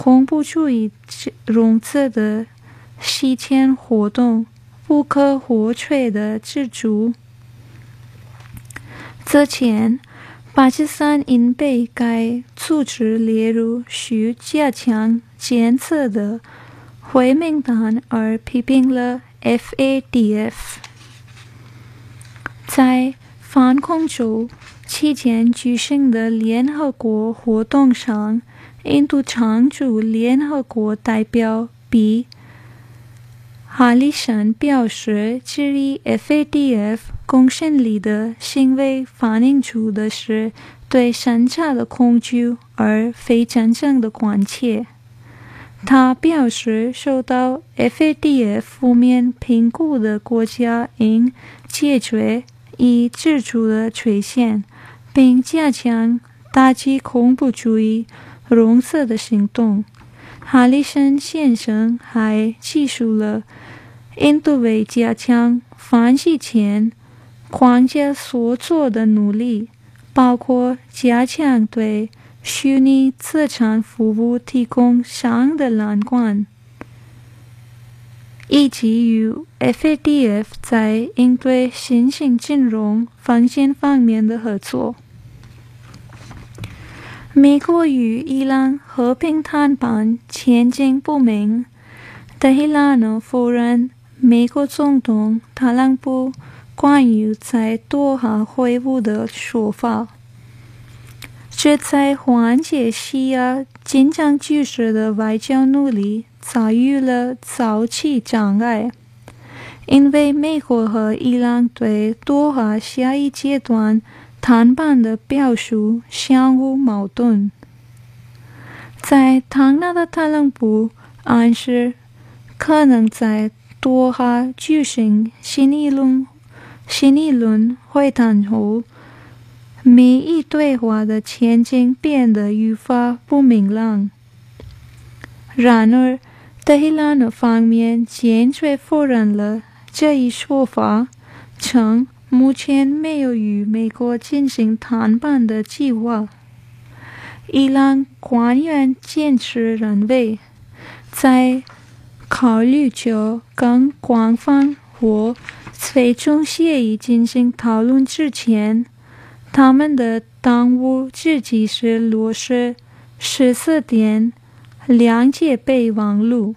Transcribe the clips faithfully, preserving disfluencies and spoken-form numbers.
恐怖主义融资的洗钱活动不可或缺的支柱。之前，巴基斯坦因被该组织列入需加强监测的灰名单而批评了 F A D F。在反恐周期间举行的联合国活动上，印度常驻联合国代表比哈里森表示，质疑 F A D F 公信力的行为反映出的是对审查的恐惧，而非真正的关切。他表示，受到 F A D F 负面评估的国家应解决已指出的缺陷，并加强打击恐怖主义融资的行动。哈里森先生还记述了印度为加强反洗钱框架所做的努力，包括加强对虚拟资产服务提供商的监管，以及与 F A D F 在应对新兴金融风险方面的合作。美国与伊朗和平谈判前景不明，德黑兰否认美国总统特朗普关于在多哈会晤的说法，这在缓解西亚紧张局势的外交努力遭遇了早期障碍，因为美国和伊朗对多哈下一阶段谈判的表述相互矛盾。在唐纳的特朗普暗示可能在多哈举行新一轮新一轮会谈后，美伊对话的前景变得愈发不明朗。然而，德黑兰方面坚决否认了这一说法，称目前没有与美国进行谈判的计划。伊朗官员坚持认为，在考虑就更广泛或最终协议进行讨论之前，他们的当务之急是落实十四点谅解备忘录。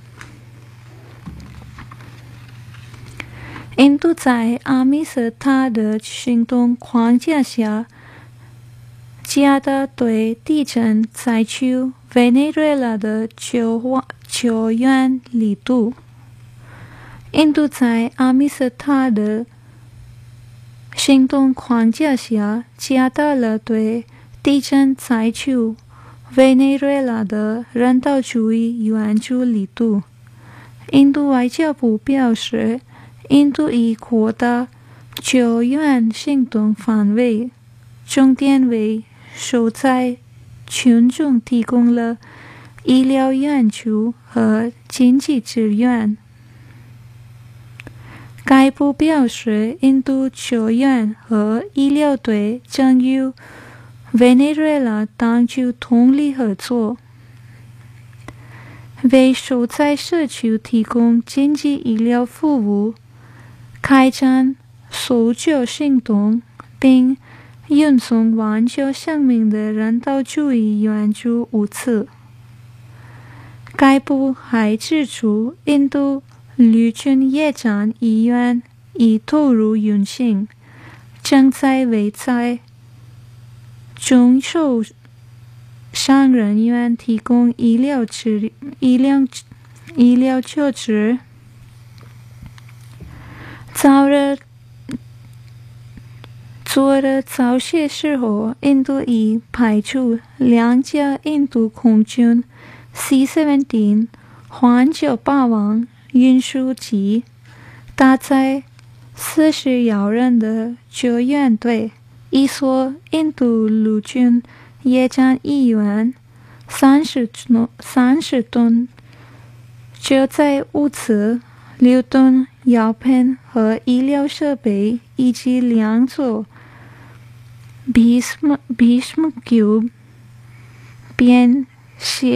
印度在阿米斯塔的行动框架下，加大对地震灾区委内瑞拉的救救援力度。印度在阿米斯塔的行动框架下，加大了对地震灾区委内瑞拉的人道主义援助力度。印度外交部表示，印度已扩大救援行动范围，重点为受灾群众提供了医疗援助和经济支援。该部表示，印度救援和医疗队正与委内瑞拉当局通力合作，为受灾社区提供经济医疗服务，开展搜救行动，并运送挽救生命的人道主义援助物资。该部还指出，印度陆军野战医院已投入运行，正在为在中受伤人员提供医疗治医疗医疗救治。早日做了早些时候，印度已派出两架印度空军 C 十七 环球霸王运输机，搭载四十幺人的救援队，一所印度陆军野战医院，三十三十吨救灾物资，六吨药品和医疗设备，以及两座 Bhishma Cube 便携